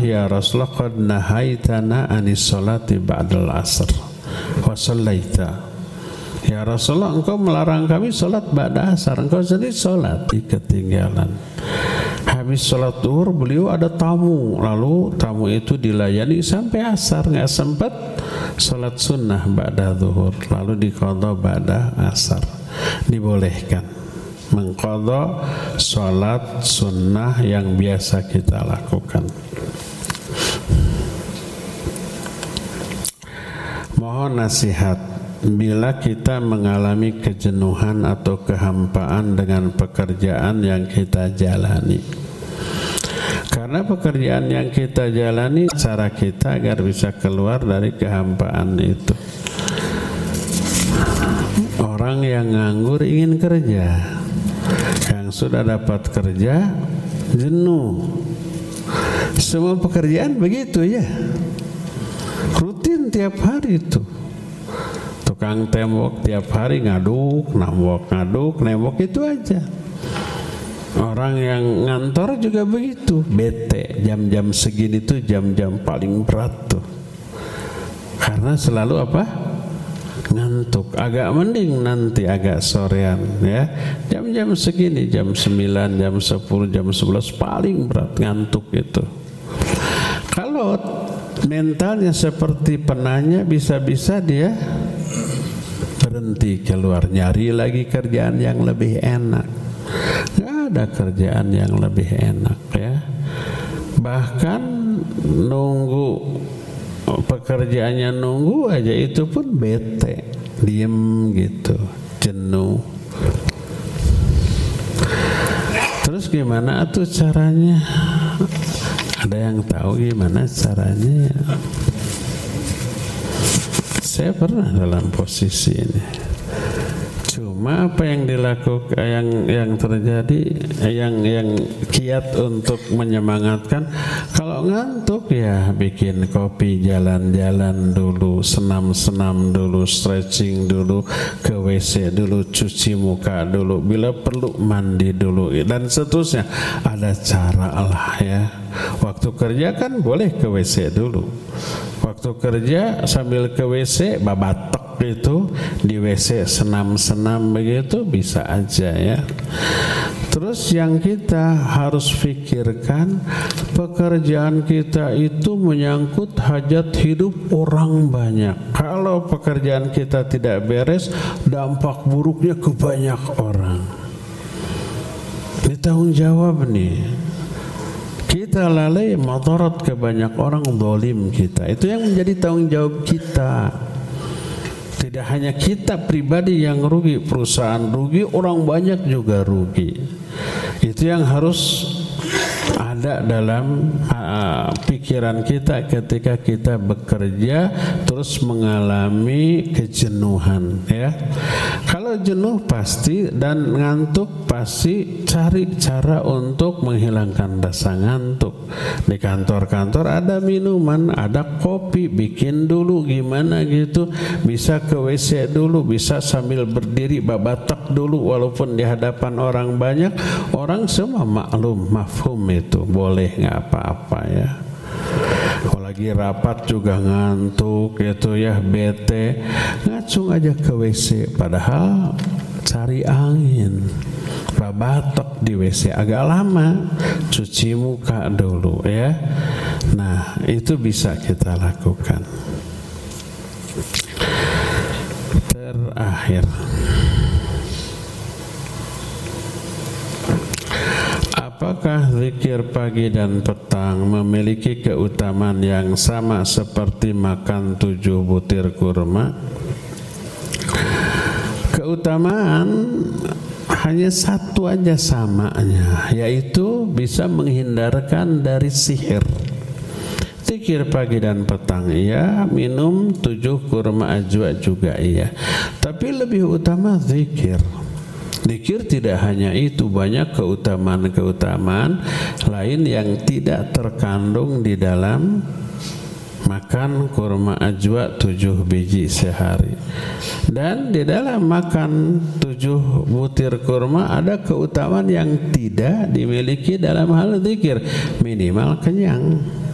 ya Rasulullah qad nahaitana anis salati ba'dal asr wa sallaita. Ya Rasulullah, engkau melarang kami salat ba'da asar, engkau sendiri salat ketinggalan. Habis salat zuhur beliau ada tamu, lalu tamu itu dilayani sampai asar, enggak sempat salat sunnah ba'da zuhur, lalu diqadha ba'da asar. Dibolehkan mengqadha salat sunnah yang biasa kita lakukan. Mohon nasihat bila kita mengalami kejenuhan atau kehampaan dengan pekerjaan yang kita jalani. Karena pekerjaan yang kita jalani, cara kita agar bisa keluar dari kehampaan itu. Orang yang nganggur ingin kerja, yang sudah dapat kerja jenuh. Semua pekerjaan begitu ya, rutin tiap hari itu. Tukang tembok tiap hari ngaduk, nembok itu aja. Orang yang ngantor juga begitu, bete. Jam-jam segini tuh jam-jam paling berat tuh. Karena selalu apa? Ngantuk. Agak mending nanti agak sorean ya. Jam-jam segini, jam 9, jam 10, jam 11 paling berat ngantuk itu. Kalau mentalnya seperti penanya, bisa-bisa dia berhenti keluar, nyari lagi kerjaan yang lebih enak. Gak ada kerjaan yang lebih enak ya. Bahkan nunggu pekerjaannya, nunggu aja itu pun bete, diem gitu, jenuh. Terus gimana tuh caranya? Ada yang tahu gimana caranya? Saya pernah dalam posisi ini. Cuma apa yang dilakukan, yang terjadi, yang kiat untuk menyemangatkan, kalau ngantuk ya bikin kopi, jalan-jalan dulu, senam-senam dulu, stretching dulu, ke WC dulu, cuci muka dulu, bila perlu mandi dulu, dan seterusnya. Ada cara lah ya. Waktu kerja kan boleh ke WC dulu. Waktu kerja sambil ke WC babatek itu di WC, senam-senam begitu bisa aja ya. Terus yang kita harus pikirkan, pekerjaan kita itu menyangkut hajat hidup orang banyak. Kalau pekerjaan kita tidak beres, dampak buruknya ke banyak orang. Ini tanggung jawab nih. Kita lalai, madarat ke banyak orang, zalim kita. Itu yang menjadi tanggung jawab kita. Tidak hanya kita pribadi yang rugi, perusahaan rugi, orang banyak juga rugi. Itu yang harus ada dalam pikiran kita ketika kita bekerja terus mengalami kejenuhan ya. Kalau jenuh pasti dan ngantuk pasti cari cara untuk menghilangkan rasa ngantuk. Di kantor-kantor ada minuman, ada kopi, bikin dulu gimana gitu. Bisa ke WC dulu, bisa sambil berdiri babatak dulu walaupun di hadapan orang banyak. Orang semua maklum, mafhum itu, boleh nggak apa-apa ya. Kalau lagi rapat juga ngantuk gitu ya, bete, ngacung aja ke WC, padahal cari angin, babatak di WC agak lama, cuci muka dulu ya. Nah itu bisa kita lakukan. Terakhir, apakah zikir pagi dan petang memiliki keutamaan yang sama seperti makan 7 butir kurma? Keutamaan hanya satu aja samanya, yaitu bisa menghindarkan dari sihir. Zikir pagi dan petang iya, minum 7 kurma ajwa juga iya. Tapi lebih utama zikir. Zikir tidak hanya itu, banyak keutamaan-keutamaan lain yang tidak terkandung di dalam makan kurma ajwa 7 biji sehari. Dan di dalam makan 7 butir kurma ada keutamaan yang tidak dimiliki dalam hal zikir. Minimal kenyang.